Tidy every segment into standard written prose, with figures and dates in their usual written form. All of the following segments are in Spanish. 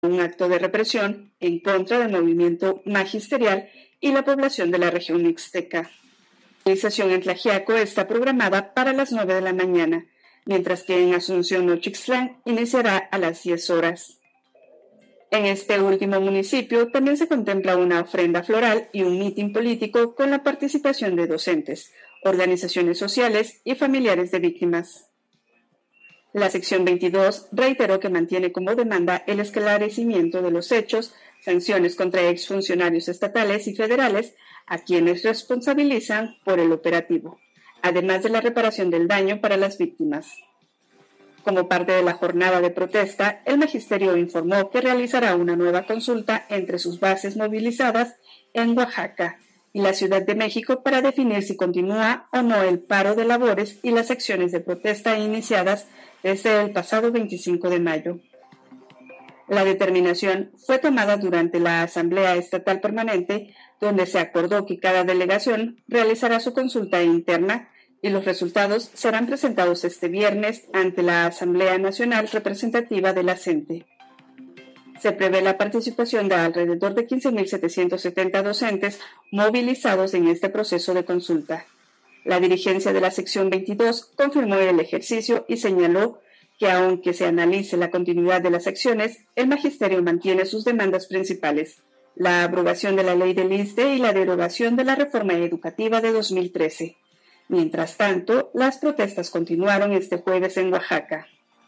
un acto de represión en contra del movimiento magisterial y la población de la región mixteca. La movilización en Tlaxiaco está programada para las 9 de la mañana, mientras que en Asunción Nochixtlán iniciará a las 10 horas. En este último municipio también se contempla una ofrenda floral y un mitin político con la participación de docentes, organizaciones sociales y familiares de víctimas. La sección 22 reiteró que mantiene como demanda el esclarecimiento de los hechos, sanciones contra exfuncionarios estatales y federales a quienes responsabilizan por el operativo, además de la reparación del daño para las víctimas. Como parte de la jornada de protesta, el magisterio informó que realizará una nueva consulta entre sus bases movilizadas en Oaxaca y la Ciudad de México para definir si continúa o no el paro de labores y las acciones de protesta iniciadas desde el pasado 25 de mayo. La determinación fue tomada durante la Asamblea Estatal Permanente, donde se acordó que cada delegación realizará su consulta interna y los resultados serán presentados este viernes ante la Asamblea Nacional Representativa de la CENTE. Se prevé la participación de alrededor de 15.770 docentes movilizados en este proceso de consulta. La dirigencia de la sección 22 confirmó el ejercicio y señaló que aunque se analice la continuidad de las acciones, el magisterio mantiene sus demandas principales: la abrogación de la ley del ISSSTE y la derogación de la reforma educativa de 2013. Mientras tanto, las protestas continuaron este jueves en Oaxaca.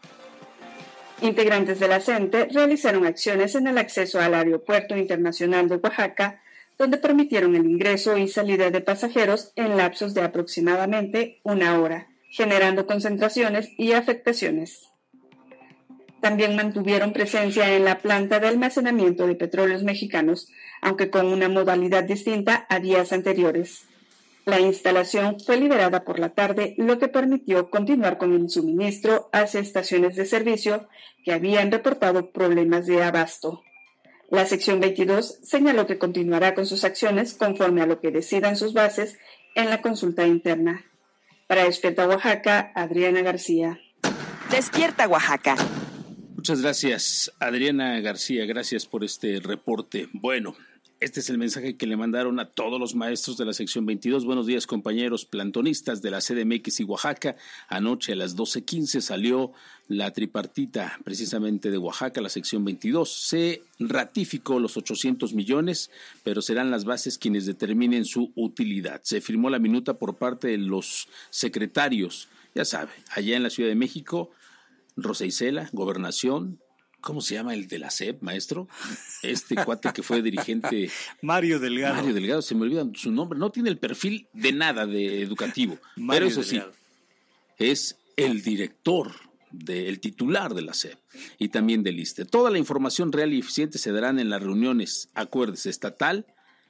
Integrantes de la CENTE realizaron acciones en el acceso al Aeropuerto Internacional de Oaxaca, donde permitieron el ingreso y salida de pasajeros en lapsos de aproximadamente una hora, generando concentraciones y afectaciones. También mantuvieron presencia en la planta de almacenamiento de petróleos mexicanos, aunque con una modalidad distinta a días anteriores. La instalación fue liberada por la tarde, lo que permitió continuar con el suministro hacia estaciones de servicio que habían reportado problemas de abasto. La sección 22 señaló que continuará con sus acciones conforme a lo que decidan sus bases en la consulta interna. Para Despierta Oaxaca, Adriana García. Despierta Oaxaca. Muchas gracias, Adriana García. Gracias por este reporte. Bueno, este es el mensaje que le mandaron a todos los maestros de la sección 22. Buenos días, compañeros plantonistas de la CDMX y Oaxaca. Anoche a las 12:15 salió la tripartita precisamente de Oaxaca, la sección 22. Se ratificó los 800 millones, pero serán las bases quienes determinen su utilidad. Se firmó la minuta por parte de los secretarios, ya sabe, allá en la Ciudad de México, Rosa Isela, Gobernación. ¿Cómo se llama el de la SEP, maestro? Este cuate que fue dirigente. Mario Delgado. Mario Delgado, se me olvida su nombre. No tiene el perfil de nada de educativo. Pero eso Delgado. Sí, es el director, el titular de la SEP y también del ISSSTE. Toda la información real y eficiente se darán en las reuniones, acuérdese, estatal,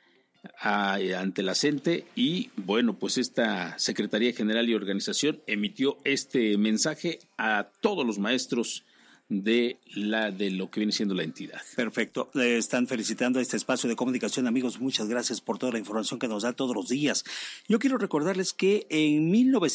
ante la CENTE, y bueno, pues esta Secretaría General y Organización emitió este mensaje a todos los maestros de lo que viene siendo la entidad. Perfecto, le están felicitando a este espacio de comunicación, amigos. Muchas gracias por toda la información que nos da todos los días. Yo quiero recordarles que en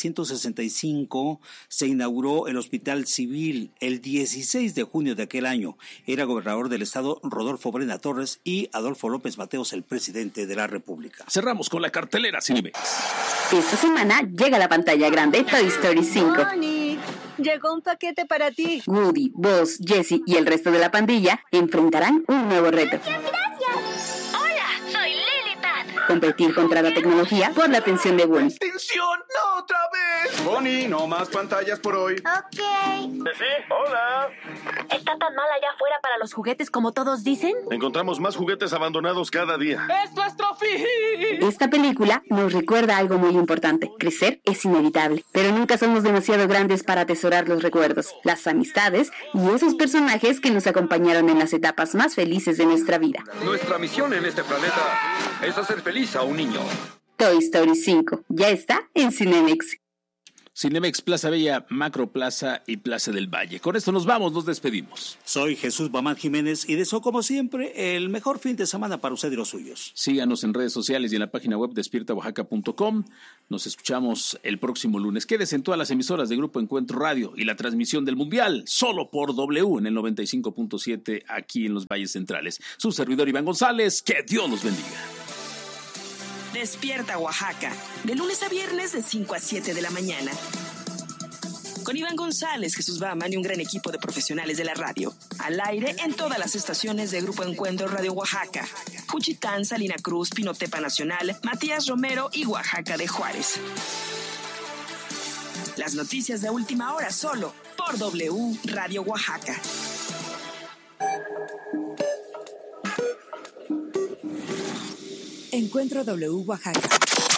1965 se inauguró el Hospital Civil. El 16 de junio de aquel año era gobernador del estado Rodolfo Brena Torres y Adolfo López Mateos, el presidente de la República. Cerramos con la cartelera Cinemex. Esta semana llega a la pantalla grande Toy Story 5. Llegó un paquete para ti. Woody, Buzz, Jessie y el resto de la pandilla enfrentarán un nuevo reto. Gracias. Hola, soy Lily Pad. Competir contra la tecnología por la atención de Woody. ¡Atención! ¡No otra vez! Bonnie, no más pantallas por hoy. Ok. Sí, hola. ¿Está tan mal allá afuera para los juguetes como todos dicen? Encontramos más juguetes abandonados cada día. ¡Es nuestro fin! Esta película nos recuerda algo muy importante. Crecer es inevitable, pero nunca somos demasiado grandes para atesorar los recuerdos, las amistades y esos personajes que nos acompañaron en las etapas más felices de nuestra vida. Nuestra misión en este planeta es hacer feliz a un niño. Toy Story 5 ya está en Cinemex. Cinemex, Plaza Bella, Macro Plaza y Plaza del Valle. Con esto nos vamos, nos despedimos. Soy Jesús Bamán Jiménez y deseo, como siempre, el mejor fin de semana para usted y los suyos. Síganos en redes sociales y en la página web despiertaoaxaca.com. Nos escuchamos el próximo lunes. Quédese en todas las emisoras de Grupo Encuentro Radio y la transmisión del Mundial, solo por W en el 95.7 aquí en los Valles Centrales. Su servidor Iván González, que Dios los bendiga. Despierta Oaxaca, de lunes a viernes de 5 a 7 de la mañana. Con Iván González, Jesús Baman y un gran equipo de profesionales de la radio. Al aire en todas las estaciones de Grupo Encuentro Radio Oaxaca. Juchitán, Salina Cruz, Pinotepa Nacional, Matías Romero y Oaxaca de Juárez. Las noticias de última hora solo por W Radio Oaxaca. Encuentro W Oaxaca.